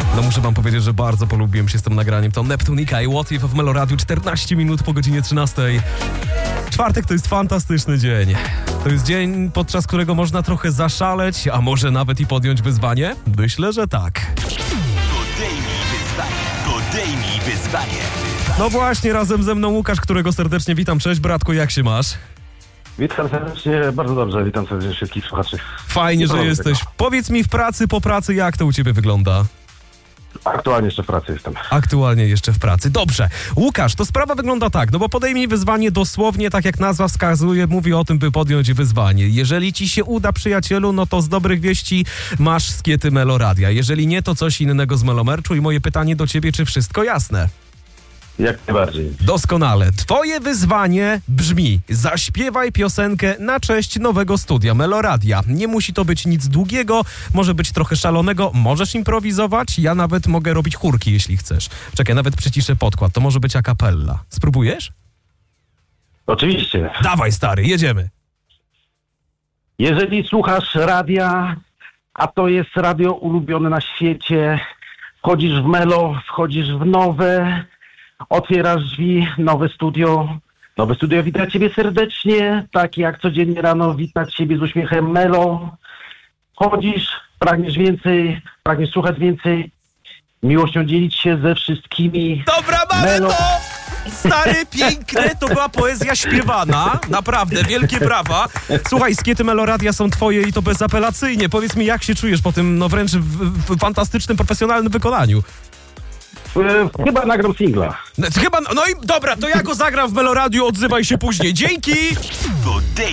No muszę wam powiedzieć, że bardzo polubiłem się z tym nagraniem. To Neptunika i What If w Meloradiu, 14 minut po godzinie 13. Czwartek to jest fantastyczny dzień. To jest dzień, podczas którego można trochę zaszaleć, a może nawet i podjąć wyzwanie? Myślę, że tak. Podejmij wyzwanie. No właśnie, razem ze mną Łukasz, którego serdecznie witam. Cześć bratku, jak się masz? Witam serdecznie, bardzo dobrze, witam serdecznie wszystkich słuchaczy. Fajnie, że jesteś. Powiedz mi po pracy, jak to u ciebie wygląda? Aktualnie jeszcze w pracy jestem. Aktualnie jeszcze w pracy. Dobrze. Łukasz, to sprawa wygląda tak, no bo podejmij wyzwanie dosłownie, tak jak nazwa wskazuje, mówi o tym, by podjąć wyzwanie. Jeżeli ci się uda, przyjacielu, no to z dobrych wieści masz skiety Meloradia. Jeżeli nie, to coś innego z Melomerczu i moje pytanie do ciebie, czy wszystko jasne? Jak najbardziej. Doskonale. Twoje wyzwanie brzmi: zaśpiewaj piosenkę na cześć nowego studia Meloradia. Nie musi to być nic długiego, może być trochę szalonego, możesz improwizować, ja nawet mogę robić chórki, jeśli chcesz. Czekaj, nawet przyciszę podkład, to może być a cappella. Spróbujesz? Oczywiście. Dawaj stary, jedziemy. Jeżeli słuchasz radia, a to jest radio ulubione na świecie, wchodzisz w Melo, wchodzisz w nowe, otwierasz drzwi, nowe studio wita ciebie serdecznie, tak jak codziennie rano wita ciebie z uśmiechem Melo. Chodzisz, pragniesz więcej, pragniesz słuchać więcej, miłością dzielić się ze wszystkimi. Dobra, mamy Melo. to! Stary, piękne, to była poezja śpiewana. Naprawdę, wielkie brawa. Słuchaj, skiety Meloradia są twoje i to bezapelacyjnie. Powiedz mi, jak się czujesz po tym, no wręcz w fantastycznym, profesjonalnym wykonaniu? Chyba nagram singla. No i dobra, to ja go zagram w Meloradiu, odzywaj się później. Dzięki!